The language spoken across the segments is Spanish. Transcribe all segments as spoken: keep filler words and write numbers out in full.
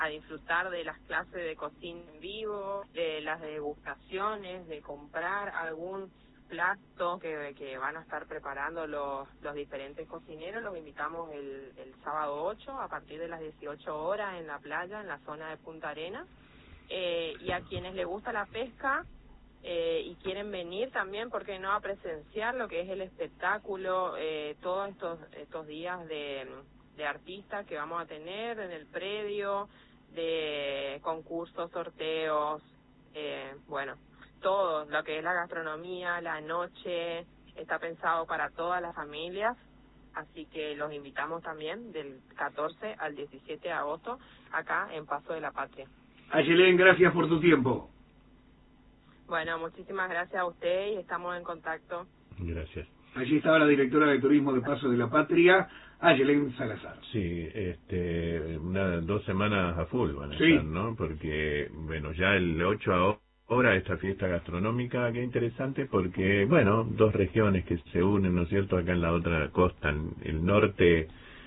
a disfrutar de las clases de cocina en vivo, de las degustaciones, de comprar algún plato que, que van a estar preparando los, los diferentes cocineros. Los invitamos el, el sábado ocho a partir de las dieciocho horas en la playa, en la zona de Punta Arenas. Eh, y a quienes les gusta la pesca eh, y quieren venir también, porque no, a presenciar lo que es el espectáculo, eh, todos estos, estos días de, de artistas que vamos a tener en el predio, de concursos, sorteos, eh, bueno, todo lo que es la gastronomía, la noche, está pensado para todas las familias, así que los invitamos también del catorce al diecisiete de agosto acá en Paso de la Patria. Ayelén, gracias por tu tiempo. Bueno, muchísimas gracias a usted y estamos en contacto. Gracias. Allí estaba la directora de turismo de Paso de la Patria, Ayelén Salazar. Sí, este, una, dos semanas a full van a sí. estar, ¿no? Porque, bueno, ya el ocho a ahora esta fiesta gastronómica, qué interesante, porque, bueno, dos regiones que se unen, ¿no es cierto?, acá en la otra costa, el norte,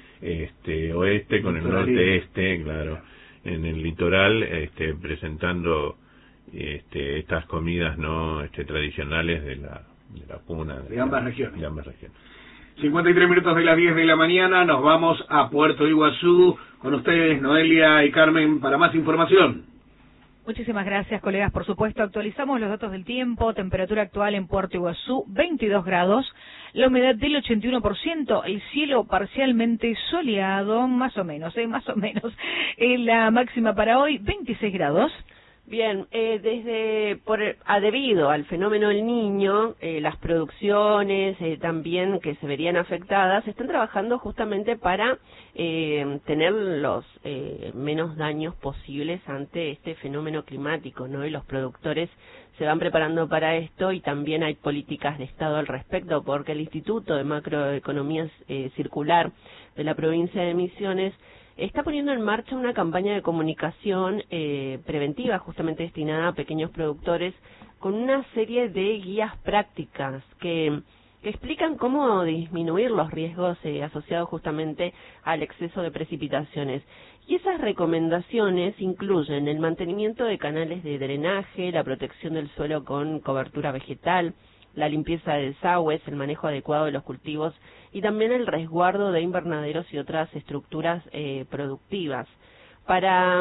este, oeste con el norte este, claro, en el litoral, este, presentando, este, estas comidas, ¿no?, este, tradicionales de la, de la puna. De, de ambas la, regiones. De ambas regiones. cincuenta y tres minutos de las diez de la mañana, nos vamos a Puerto Iguazú, con ustedes, Noelia y Carmen, para más información. Muchísimas gracias, colegas. Por supuesto, actualizamos los datos del tiempo. Temperatura actual en Puerto Iguazú, veintidós grados. La humedad del ochenta y uno por ciento. El cielo parcialmente soleado, más o menos, ¿eh? Más o menos. Eh, la máxima para hoy, veintiséis grados. Bien, eh, desde por a debido al fenómeno del Niño, eh, las producciones eh, también que se verían afectadas están trabajando justamente para eh, tener los eh, menos daños posibles ante este fenómeno climático, ¿no? Y los productores se van preparando para esto y también hay políticas de Estado al respecto, porque el Instituto de Macroeconomía eh, Circular de la provincia de Misiones está poniendo en marcha una campaña de comunicación eh, preventiva justamente destinada a pequeños productores con una serie de guías prácticas que, que explican cómo disminuir los riesgos eh, asociados justamente al exceso de precipitaciones. Y esas recomendaciones incluyen el mantenimiento de canales de drenaje, la protección del suelo con cobertura vegetal, la limpieza de desagües, el manejo adecuado de los cultivos y también el resguardo de invernaderos y otras estructuras eh, productivas. Para,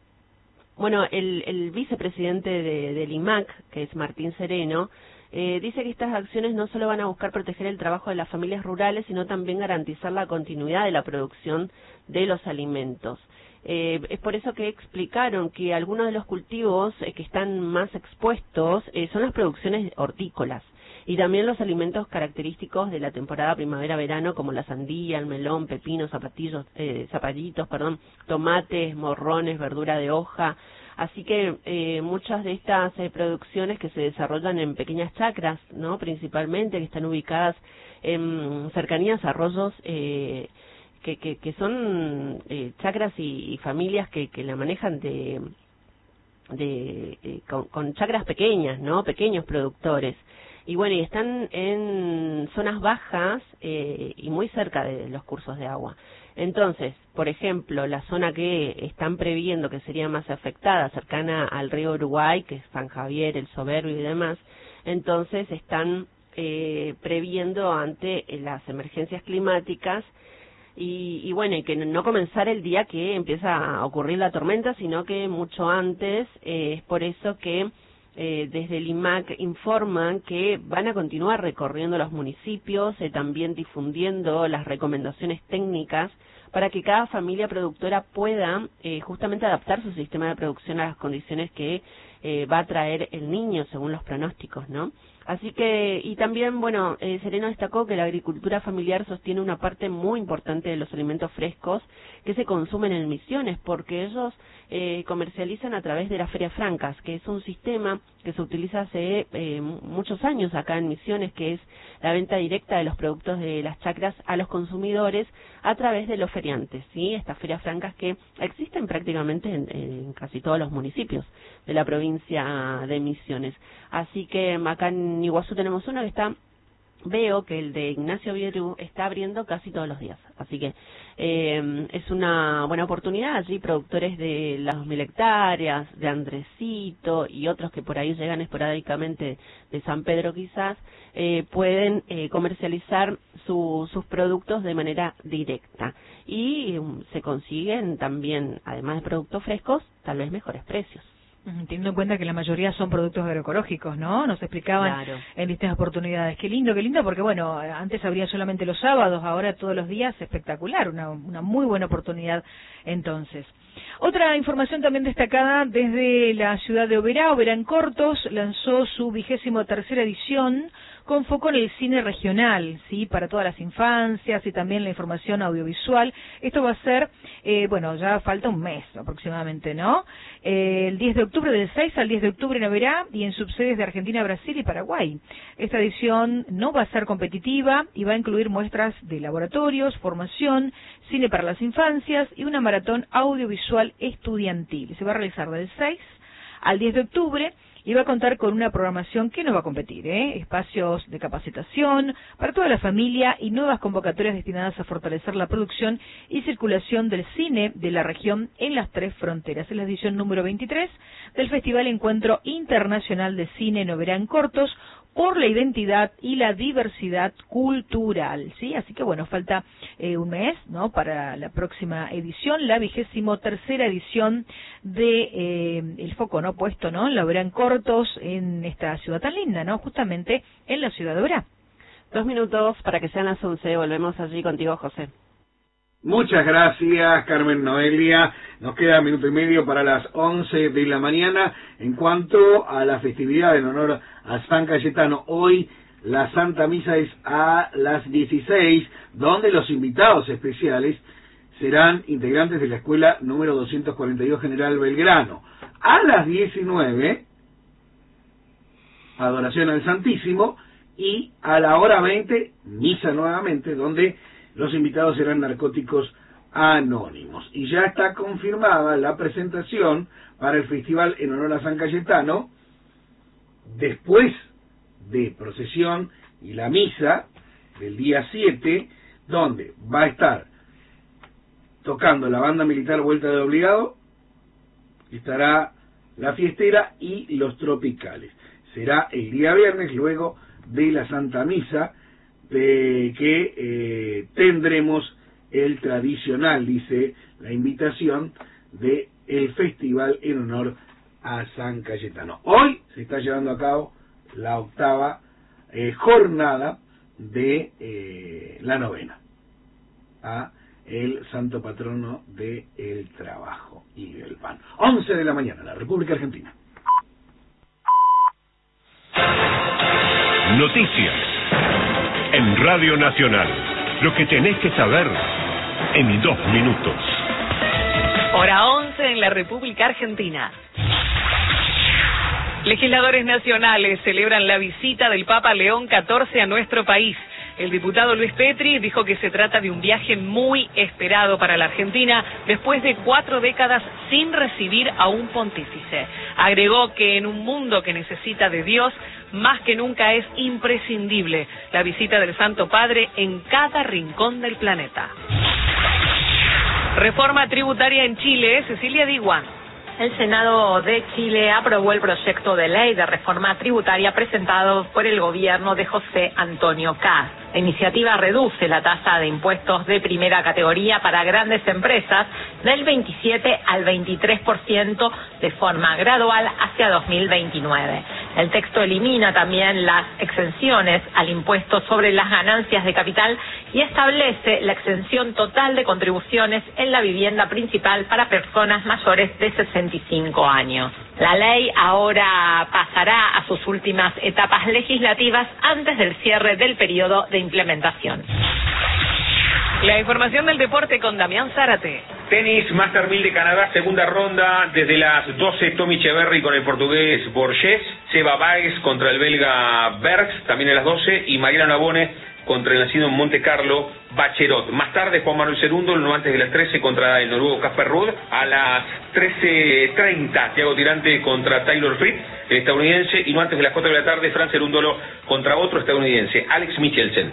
bueno, el, el vicepresidente de, del I M A C, que es Martín Sereno, eh, dice que estas acciones no solo van a buscar proteger el trabajo de las familias rurales, sino también garantizar la continuidad de la producción de los alimentos. Eh, es por eso que explicaron que algunos de los cultivos eh, que están más expuestos eh, son las producciones hortícolas y también los alimentos característicos de la temporada primavera-verano como la sandía, el melón, pepino, zapatillos, eh, zapallitos, perdón, tomates, morrones, verdura de hoja. Así que eh, muchas de estas eh, producciones que se desarrollan en pequeñas chacras, ¿no?, principalmente, que están ubicadas en cercanías a arroyos, eh, que, que, que son eh, chacras y, y familias que, que la manejan de, de eh, con, con chacras pequeñas, ¿no?, pequeños productores. Y bueno, y están en zonas bajas eh, y muy cerca de los cursos de agua. Entonces, por ejemplo, la zona que están previendo que sería más afectada, cercana al río Uruguay, que es San Javier, el Soberbio y demás, entonces están eh, previendo ante las emergencias climáticas y, y bueno, y que no comenzar el día que empieza a ocurrir la tormenta, sino que mucho antes. Eh, es por eso que Eh, desde el I M A C informan que van a continuar recorriendo los municipios, eh, también difundiendo las recomendaciones técnicas para que cada familia productora pueda eh, justamente adaptar su sistema de producción a las condiciones que eh, va a traer el Niño según los pronósticos, ¿no? Así que, y también, bueno, eh, Sereno destacó que la agricultura familiar sostiene una parte muy importante de los alimentos frescos que se consumen en Misiones, porque ellos eh, comercializan a través de las ferias francas, que es un sistema que se utiliza hace eh, muchos años acá en Misiones, que es la venta directa de los productos de las chacras a los consumidores a través de los feriantes, ¿sí? Estas ferias francas que existen prácticamente en, en casi todos los municipios de la provincia de Misiones. Así que acá en Iguazú tenemos una que está veo que el de Ignacio Bierú está abriendo casi todos los días. Así que eh, es una buena oportunidad. Allí productores de las dos mil hectáreas, de Andresito y otros que por ahí llegan esporádicamente de San Pedro quizás, eh, pueden eh, comercializar su, sus productos de manera directa. Y um, se consiguen también, además de productos frescos, tal vez mejores precios. Teniendo en cuenta que la mayoría son productos agroecológicos, ¿no? Nos explicaban Claro. en distintas oportunidades. Qué lindo, qué lindo, porque bueno, antes habría solamente los sábados, ahora todos los días, espectacular, una, una muy buena oportunidad entonces. Otra información también destacada desde la ciudad de Oberá, Oberá en Cortos, lanzó su vigésimo tercera edición con foco en el cine regional, sí, para todas las infancias y también la información audiovisual. Esto va a ser, eh, bueno, ya falta un mes aproximadamente, ¿no? Eh, el diez de octubre, del seis al diez de octubre en Oberá y en subsedes de Argentina, Brasil y Paraguay. Esta edición no va a ser competitiva y va a incluir muestras de laboratorios, formación, cine para las infancias y una maratón audiovisual estudiantil. Se va a realizar del seis al diez de octubre y va a contar con una programación que no va a competir, ¿eh? Espacios de capacitación para toda la familia y nuevas convocatorias destinadas a fortalecer la producción y circulación del cine de la región en las tres fronteras. Es la edición número veintitrés del Festival Encuentro Internacional de Cine en Oberá en Cortos, por la identidad y la diversidad cultural, ¿sí? Así que bueno, falta eh, un mes, ¿no?, para la próxima edición, la vigésimo tercera edición de eh, el foco, ¿no?, puesto, ¿no?, en la Oberá en Cortos, en esta ciudad tan linda, ¿no?, justamente en la ciudad de Oberá. Dos minutos para que sean las once, volvemos allí contigo, José. Muchas gracias, Carmen Noelia. Nos queda minuto y medio para las once de la mañana. En cuanto a la festividad en honor a San Cayetano, hoy la Santa Misa es a las dieciséis, donde los invitados especiales serán integrantes de la escuela número doscientos cuarenta y dos General Belgrano. A las diecinueve, adoración al Santísimo, y a la hora veinte, misa nuevamente, donde los invitados serán Narcóticos Anónimos. Y ya está confirmada la presentación para el festival en honor a San Cayetano, después de procesión y la misa del día siete, donde va a estar tocando la banda militar Vuelta de Obligado, estará la Fiestera y los Tropicales. Será el día viernes, luego de la Santa Misa, de que eh, tendremos el tradicional, dice la invitación, de el festival en honor a San Cayetano. Hoy se está llevando a cabo la octava eh, jornada de eh, la novena a el santo patrono del trabajo y del pan. once de la mañana, la República Argentina. Noticias en Radio Nacional. Lo que tenés que saber en dos minutos. Hora once en la República Argentina. Legisladores nacionales celebran la visita del Papa León catorce a nuestro país. El diputado Luis Petri dijo que se trata de un viaje muy esperado para la Argentina después de cuatro décadas sin recibir a un pontífice. Agregó que en un mundo que necesita de Dios, más que nunca es imprescindible la visita del Santo Padre en cada rincón del planeta. Reforma tributaria en Chile, Cecilia Diguán. El Senado de Chile aprobó el proyecto de ley de reforma tributaria presentado por el gobierno de José Antonio Kast. La iniciativa reduce la tasa de impuestos de primera categoría para grandes empresas del veintisiete al veintitrés por ciento de forma gradual hacia dos mil veintinueve. El texto elimina también las exenciones al impuesto sobre las ganancias de capital y establece la exención total de contribuciones en la vivienda principal para personas mayores de sesenta y cinco años. La ley ahora pasará a sus últimas etapas legislativas antes del cierre del periodo de implementación. La información del deporte con Damián Zárate. Tenis, Master mil de Canadá, segunda ronda, desde las doce, Tommy Echeverry con el portugués Borges, Seba Baez contra el belga Bergs, también a las doce, y Mariano Navone contra el nacido en Monte Carlo, Bacherot. Más tarde, Juan Manuel Cerundo, no antes de las trece, contra el noruego Casper Ruud. A las trece treinta, Thiago Tirante contra Taylor Fritz, el estadounidense. Y no antes de las cuatro de la tarde, Fran Cerúndolo contra otro estadounidense, Alex Michelsen.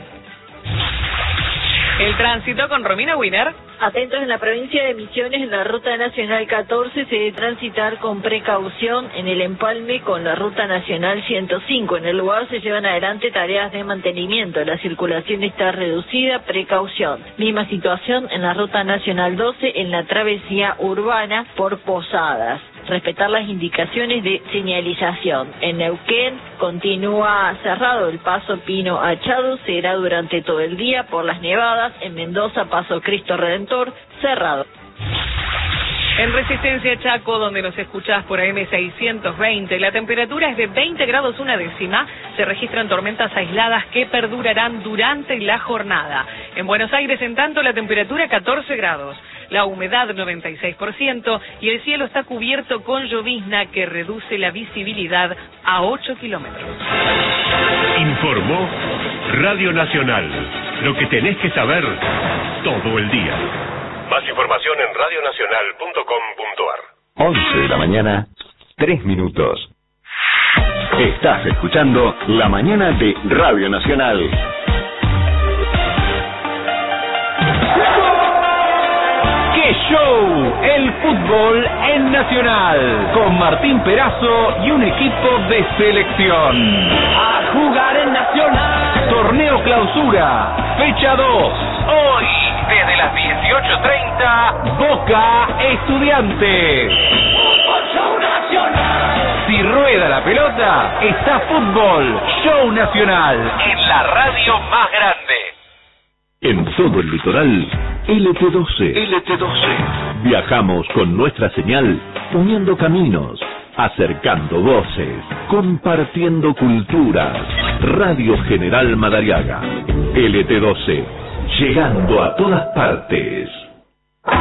El tránsito con Romina Wiener. Atentos, en la provincia de Misiones, en la Ruta Nacional catorce, se debe transitar con precaución en el empalme con la Ruta Nacional ciento cinco. En el lugar se llevan adelante tareas de mantenimiento. La circulación está reducida, precaución. Misma situación en la Ruta Nacional doce, en la travesía urbana por Posadas. Respetar las indicaciones de señalización. En Neuquén continúa cerrado el paso Pino Achado, será durante todo el día por las nevadas. En Mendoza, paso Cristo Redentor, cerrado. En Resistencia Chaco, donde nos escuchás por A M seiscientos veinte, la temperatura es de veinte grados una décima. Se registran tormentas aisladas que perdurarán durante la jornada. En Buenos Aires, en tanto, la temperatura catorce grados. La humedad noventa y seis por ciento y el cielo está cubierto con llovizna que reduce la visibilidad a ocho kilómetros. Informó Radio Nacional. Lo que tenés que saber todo el día. Más información en radionacional punto com punto ar. once de la mañana, tres minutos. Estás escuchando La Mañana de Radio Nacional. ¡Qué show! El fútbol en Nacional. Con Martín Perazo y un equipo de selección. A jugar en Nacional. Torneo Clausura. Fecha dos. Hoy, desde las dieciocho treinta, Boca Estudiantes. Fútbol Show Nacional. Si rueda la pelota, está Fútbol Show Nacional. En la radio más grande. En todo el litoral, L T doce. L T doce. Viajamos con nuestra señal, uniendo caminos, acercando voces, compartiendo culturas. Radio General Madariaga. L T doce. Llegando a todas partes.